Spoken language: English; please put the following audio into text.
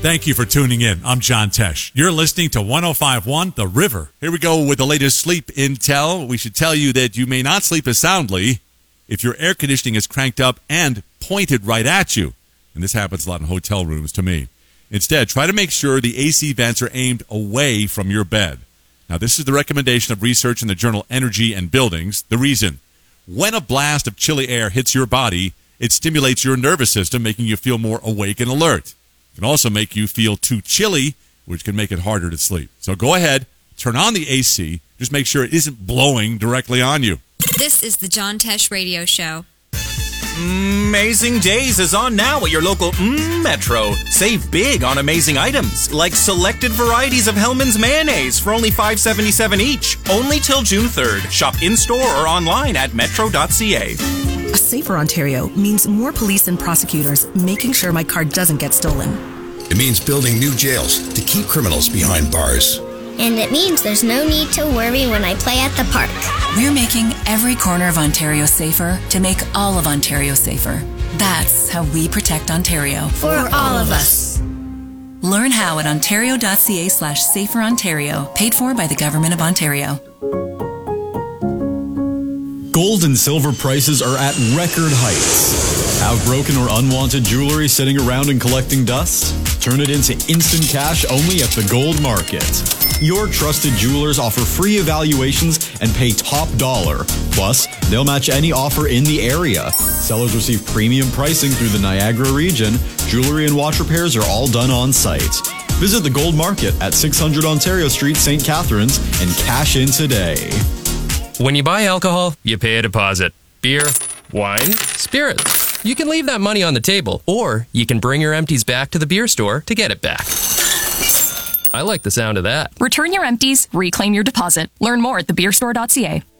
Thank you for tuning in. I'm John Tesh. You're listening to 105.1 The River. Here we go with the latest sleep intel. We should tell you that you may not sleep as soundly if your air conditioning is cranked up and pointed right at you. And this happens a lot in hotel rooms to me. Instead, try to make sure the AC vents are aimed away from your bed. Now, this is the recommendation of research in the journal Energy and Buildings. The reason: when a blast of chilly air hits your body, it stimulates your nervous system, making you feel more awake and alert. It can also make you feel too chilly, which can make it harder to sleep. So go ahead, turn on the AC. Just make sure it isn't blowing directly on you. This is the John Tesh Radio Show. Amazing Days is on now at your local Metro. Save big on amazing items, like selected varieties of Hellmann's mayonnaise for only $5.77 each. Only till June 3rd. Shop in-store or online at metro.ca. A safer Ontario means more police and prosecutors making sure my car doesn't get stolen. It means building new jails to keep criminals behind bars. And it means there's no need to worry when I play at the park. We're making every corner of Ontario safer to make all of Ontario safer. That's how we protect Ontario. For all of us. Learn how at ontario.ca/saferontario, paid for by the Government of Ontario. Gold and silver prices are at record heights. Have broken or unwanted jewelry sitting around and collecting dust? Turn it into instant cash only at the Gold Market. Your trusted jewelers offer free evaluations and pay top dollar. Plus, they'll match any offer in the area. Sellers receive premium pricing through the Niagara region. Jewelry and watch repairs are all done on site. Visit the Gold Market at 600 Ontario Street, St. Catharines, and cash in today. When you buy alcohol, you pay a deposit. Beer, wine, spirits. You can leave that money on the table, or you can bring your empties back to the beer store to get it back. I like the sound of that. Return your empties, reclaim your deposit. Learn more at thebeerstore.ca.